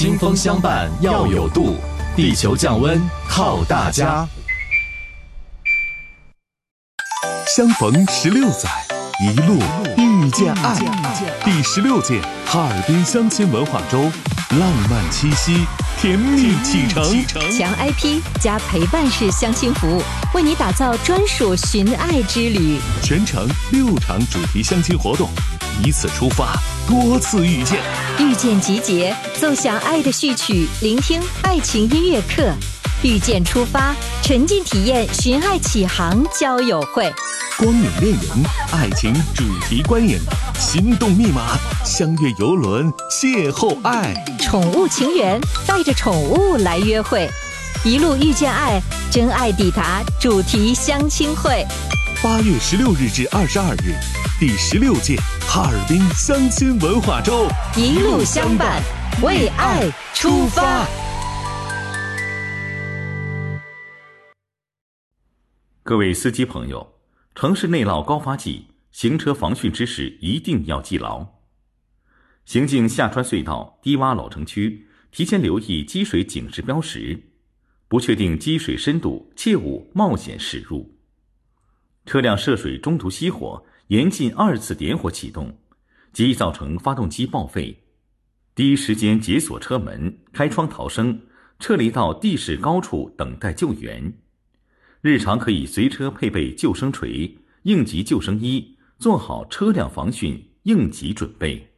清风相伴要有度，地球降温靠大家。 相逢16载，一路遇见爱。第16届哈尔滨相亲文化周，浪漫七夕，甜蜜启程。 强 IP 加陪伴式相亲服务，为你打造专属寻爱之旅。 全程6场主题相亲活动，一次出发，多次遇见。 遇见集结，奏响爱的序曲，聆听爱情音乐课。遇见出发，沉浸体验寻爱启航交友会。 光影恋人，爱情主题观影，心动密码，相约游轮，邂逅爱。 宠物情缘，带着宠物来约会。一路遇见爱，真爱抵达主题相亲会。 8月16日至22日，第16届哈尔滨相亲文化周， 一路相伴，为爱出发。 各位司机朋友，城市内涝高发季，行车防汛知识一定要记牢。行进下川隧道、低洼老城区，提前留意积水警示标识，不确定积水深度，切勿冒险驶入。车辆涉水中途熄火，严禁2次点火启动，极易造成发动机报废。第一时间解锁车门，开窗逃生，撤离到地势高处等待救援。日常可以随车配备救生锤、应急救生衣，做好车辆防汛应急准备。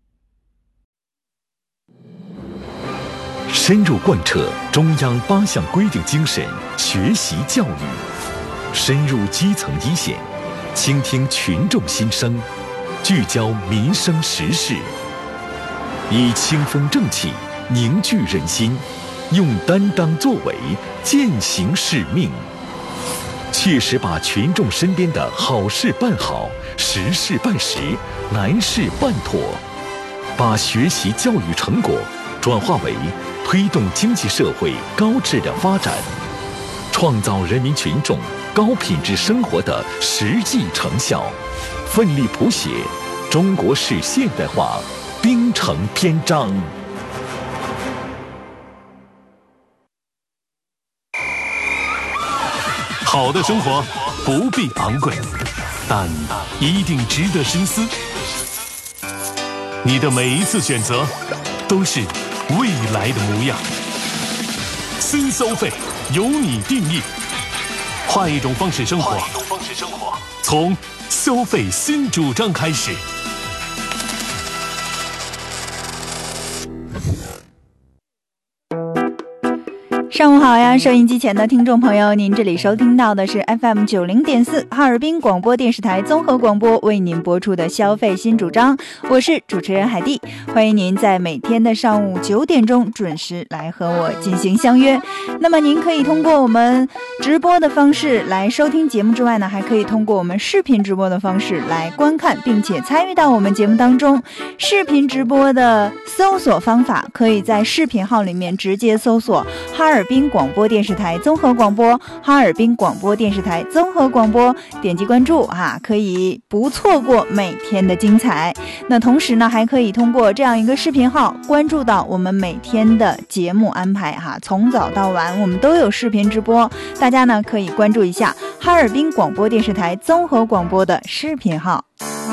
深入贯彻中央8项规定精神，学习教育，深入基层一线，倾听群众心声，聚焦民生时事，以清风正气凝聚人心，用担当作为践行使命，切实把群众身边的好事办好，实事办实，难事办妥，把学习教育成果转化为推动经济社会高质量发展，创造人民群众高品质生活的实际成效，奋力谱写中国式现代化兵程篇章。好的生活不必昂贵，但一定值得深思。你的每一次选择都是未来的模样。新消费由你定义，换一种方式生活，从消费新主张开始。 上午好呀，收音机前的听众朋友，您这里收听到的是 FM90.4 哈尔滨广播电视台综合广播为您播出的消费新主张，我是主持人海蒂，欢迎您在每天的上午9点钟准时来和我进行相约。那么您可以通过我们直播的方式来收听节目之外呢，还可以通过我们视频直播的方式来观看并且参与到我们节目当中。视频直播的搜索方法可以在视频号里面直接搜索哈尔滨广播电视台综合广播，哈尔滨广播电视台综合广播，点击关注可以不错过每天的精彩。那同时呢，还可以通过这样一个视频号关注到我们每天的节目安排从早到晚我们都有视频直播，大家呢可以关注一下哈尔滨广播电视台综合广播的视频号。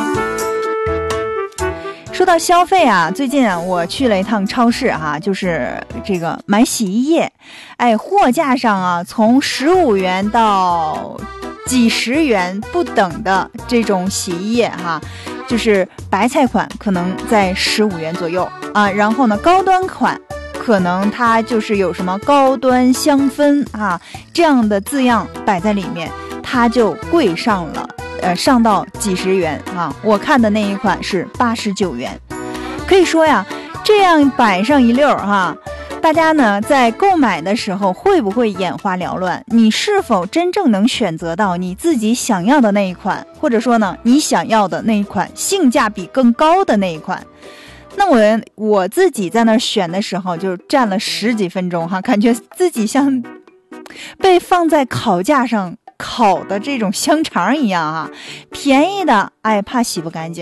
说到消费最近我去了一趟超市就是这个买洗衣液，货架上从15元到几十元不等的这种洗衣液就是白菜款可能在15元左右然后呢高端款可能它就是有什么高端香氛这样的字样摆在里面，它就贵上了上到几十元我看的那一款是89元。可以说呀，这样摆上一溜大家呢在购买的时候会不会眼花缭乱？你是否真正能选择到你自己想要的那一款，或者说呢你想要的那一款性价比更高的那一款？那我自己在那选的时候就站了10几分钟感觉自己像被放在烤架上烤的这种香肠一样便宜的怕洗不干净，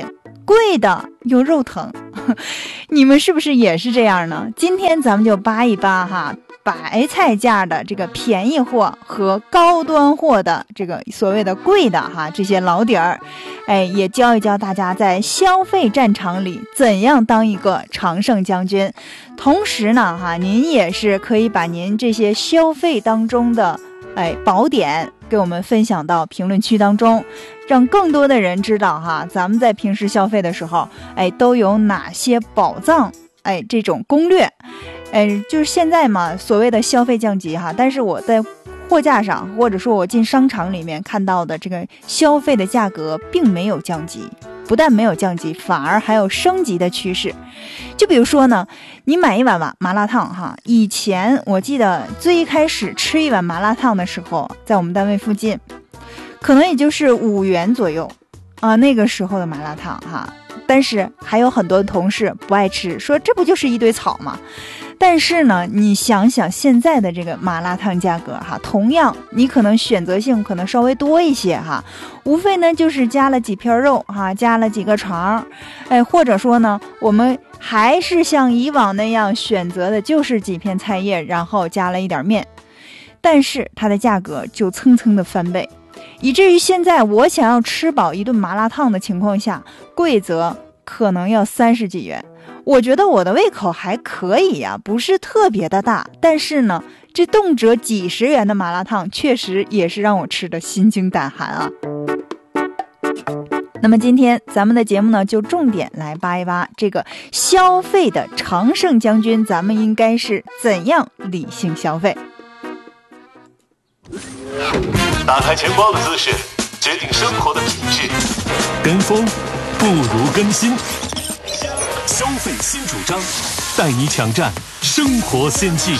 贵的又肉疼。你们是不是也是这样呢？今天咱们就扒一扒哈，白菜价的这个便宜货和高端货的这个所谓的贵的哈，这些老底儿，也教一教大家在消费战场里怎样当一个常胜将军。同时呢哈，您也是可以把您这些消费当中的宝典给我们分享到评论区当中，让更多的人知道哈，咱们在平时消费的时候都有哪些宝藏这种攻略。就是现在嘛，所谓的消费降级哈，但是我在货架上或者说我进商场里面看到的这个消费的价格并没有降级，不但没有降级，反而还有升级的趋势。就比如说呢，你买一碗麻辣烫哈，以前我记得最开始吃一碗麻辣烫的时候，在我们单位附近可能也就是5元左右啊，那个时候的麻辣烫哈。但是还有很多同事不爱吃，说这不就是一堆草吗？但是呢，你想想现在的这个麻辣烫价格哈，同样你可能选择性可能稍微多一些哈，无非呢就是加了几片肉哈，加了几个肠，或者说呢，我们还是像以往那样选择的就是几片菜叶，然后加了一点面，但是它的价格就蹭蹭的翻倍，以至于现在我想要吃饱一顿麻辣烫的情况下，贵则可能要30几元。我觉得我的胃口还可以呀，不是特别的大，但是呢，这动辄几十元的麻辣烫确实也是让我吃的心惊胆寒啊。那么今天咱们的节目呢，就重点来扒一扒这个消费的常胜将军，咱们应该是怎样理性消费。 打开钱包的姿势，决定生活的品质。跟风不如更新。消费新主张，带你抢占生活先机。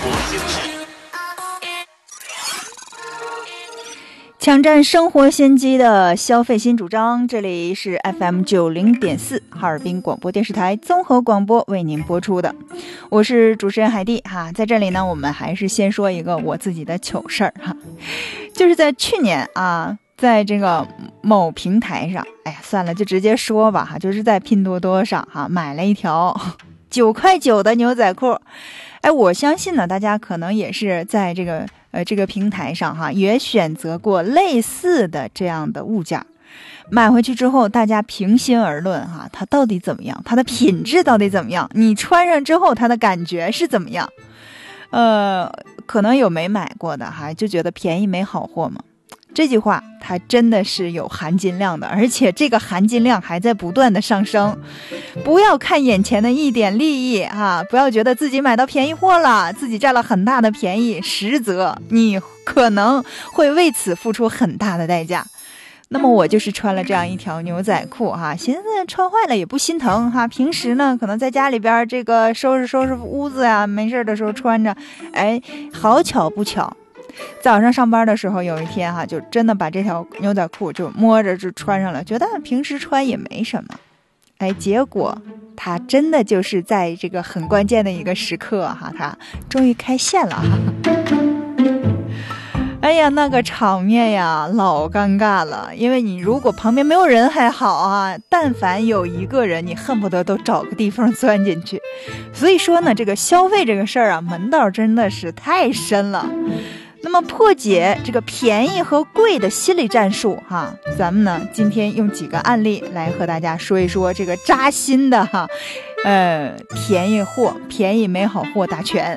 抢占生活先机的消费新主张，这里是 FM 90.4哈尔滨广播电视台综合广播为您播出的，我是主持人海蒂哈。在这里呢，我们还是先说一个我自己的糗事儿哈，就是在去年啊，在这个某平台上，算了，就直接说吧哈，就是在拼多多上哈，买了一条9.9块的牛仔裤。我相信呢，大家可能也是在这个平台上哈，也选择过类似的这样的物件，买回去之后，大家平心而论哈，它到底怎么样？它的品质到底怎么样？你穿上之后，它的感觉是怎么样？可能有没买过的哈，就觉得便宜没好货嘛。这句话它真的是有含金量的，而且这个含金量还在不断的上升。不要看眼前的一点利益哈，不要觉得自己买到便宜货了，自己占了很大的便宜，实则你可能会为此付出很大的代价。那么我就是穿了这样一条牛仔裤哈，寻思穿坏了也不心疼哈。平时呢，可能在家里边这个收拾屋子呀，没事的时候穿着，好巧不巧。早上上班的时候，有一天哈，就真的把这条牛仔裤就摸着就穿上了，觉得平时穿也没什么，结果它真的就是在这个很关键的一个时刻哈，它终于开线了哈。那个场面呀，老尴尬了，因为你如果旁边没有人还好啊，但凡有一个人，你恨不得都找个地方钻进去。所以说呢，这个消费这个事儿啊，门道真的是太深了。那么破解这个便宜和贵的心理战术哈，咱们呢今天用几个案例来和大家说一说这个扎心的哈，便宜没好货大全。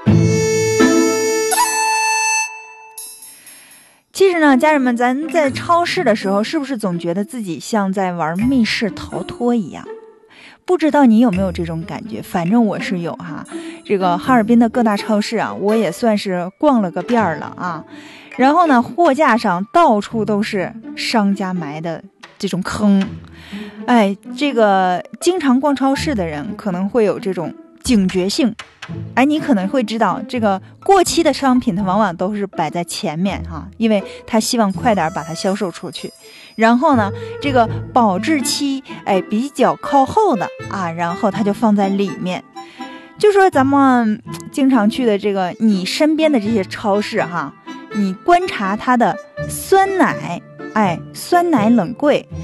其实呢，家人们，咱在超市的时候，是不是总觉得自己像在玩密室逃脱一样？不知道你有没有这种感觉？反正我是有哈。这个哈尔滨的各大超市啊，我也算是逛了个遍了啊。然后呢，货架上到处都是商家埋的这种坑。这个经常逛超市的人可能会有这种警觉性。你可能会知道，这个过期的商品它往往都是摆在前面哈，因为他希望快点把它销售出去。然后呢，这个保质期比较靠后的啊，然后它就放在里面。就说咱们经常去的这个你身边的这些超市哈，你观察它的酸奶，酸奶冷柜，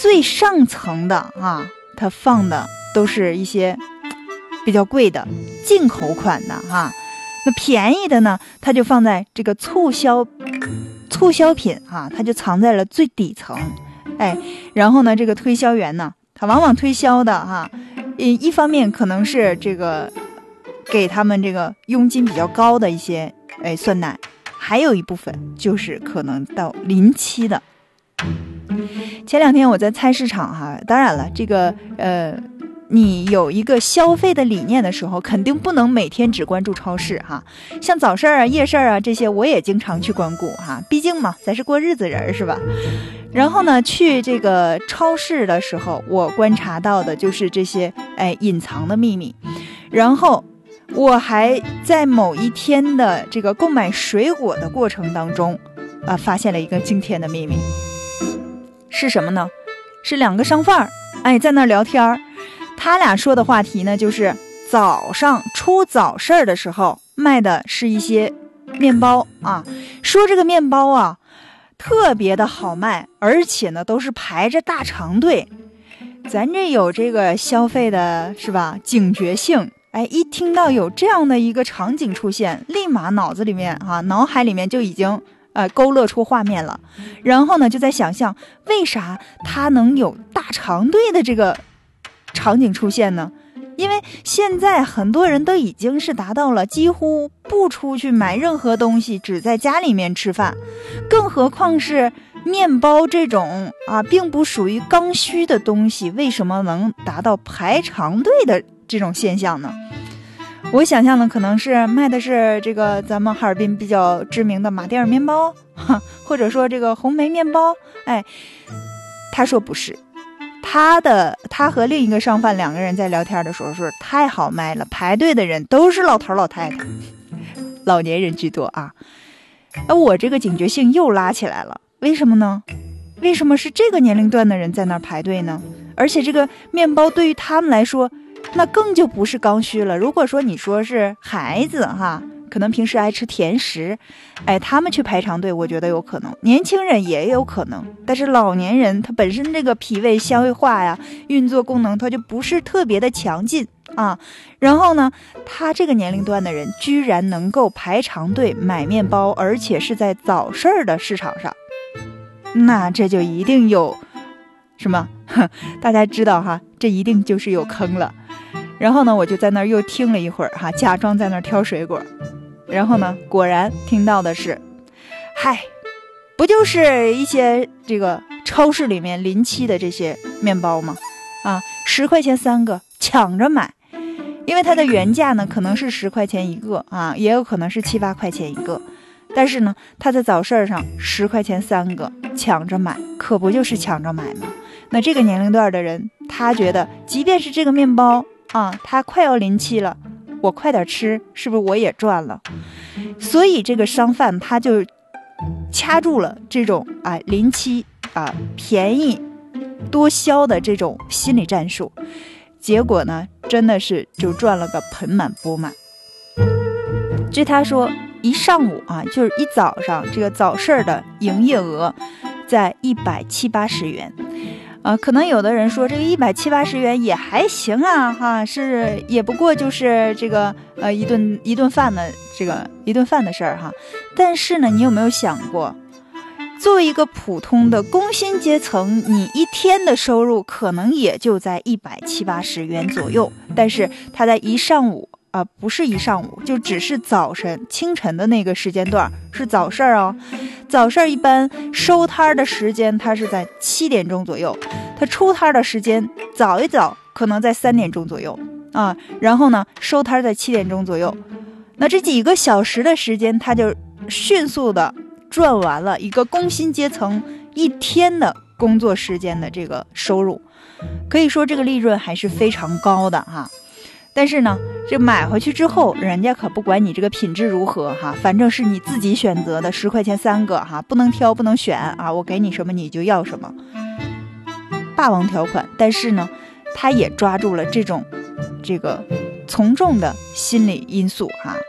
最上层的啊，它放的都是一些比较贵的进口款的啊，那便宜的呢，它就放在这个促销品啊，它就藏在了最底层。然后呢，这个推销员呢，他往往推销的哈，一方面可能是这个给他们这个佣金比较高的一些酸奶，还有一部分就是可能到临期的。前两天我在菜市场哈，当然了，这个你有一个消费的理念的时候，肯定不能每天只关注超市哈。像早市啊、夜市啊这些，我也经常去光顾哈。毕竟嘛，咱是过日子人是吧？然后呢，去这个超市的时候，我观察到的就是这些隐藏的秘密。然后我还在某一天的这个购买水果的过程当中发现了一个惊天的秘密。是什么呢？是两个商贩在那聊天，他俩说的话题呢，就是早上出早市的时候卖的是一些面包啊，说这个面包啊特别的好卖，而且呢都是排着大长队。咱这有这个消费的是吧警觉性，一听到有这样的一个场景出现，立马脑海里面就已经勾勒出画面了。然后呢就在想象，为啥它能有大长队的这个场景出现呢？因为现在很多人都已经是达到了几乎不出去买任何东西，只在家里面吃饭，更何况是面包这种并不属于刚需的东西，为什么能达到排长队的这种现象呢？我想象的可能是卖的是这个咱们哈尔滨比较知名的马迭尔面包，或者说这个红梅面包。他说不是，他和另一个商贩两个人在聊天的时候说，太好卖了，排队的人都是老头老太太，老年人居多啊。我这个警觉性又拉起来了，为什么呢？为什么是这个年龄段的人在那儿排队呢？而且这个面包对于他们来说那更就不是刚需了。如果说你说是孩子可能平时爱吃甜食，他们去排长队，我觉得有可能，年轻人也有可能，但是老年人他本身这个脾胃消化呀、运作功能，他就不是特别的强劲啊。然后呢，他这个年龄段的人居然能够排长队买面包，而且是在早市的市场上，那这就一定有什么？大家知道这一定就是有坑了。然后呢，我就在那儿又听了一会儿假装在那儿挑水果。然后呢，果然听到的是，不就是一些这个超市里面临期的这些面包吗？10块钱3个，抢着买。因为它的原价呢可能是10块钱一个也有可能是7、8块钱一个，但是呢它在早市上10块钱3个，抢着买，可不就是抢着买吗？那这个年龄段的人，他觉得即便是这个面包它快要临期了，我快点吃，是不是我也赚了？所以这个商贩他就掐住了这种临期便宜多销的这种心理战术，结果呢真的是就赚了个盆满钵满。据他说，一上午就是一早上这个早市的营业额在170、80元。可能有的人说这个170、80元也还行是也不过就是这个一顿饭的事儿但是呢，你有没有想过，作为一个普通的工薪阶层，你一天的收入可能也就在170、80元左右，但是他在一上午不是一上午，就只是早晨清晨的那个时间段是早市早市一般收摊的时间它是在7点钟左右，它出摊的时间早一早可能在3点钟左右然后呢收摊在7点钟左右，那这几个小时的时间，它就迅速的赚完了一个工薪阶层一天的工作时间的这个收入，可以说这个利润还是非常高的但是呢，这买回去之后，人家可不管你这个品质如何反正是你自己选择的，10块钱3个不能挑不能选我给你什么你就要什么，霸王条款。但是呢，他也抓住了这个从众的心理因素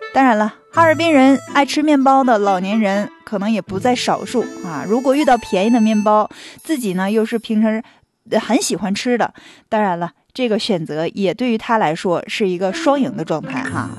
当然了，哈尔滨人爱吃面包的老年人可能也不在少数啊。如果遇到便宜的面包，自己呢又是平时很喜欢吃的，当然了，这个选择也对于他来说是一个双赢的状态哈。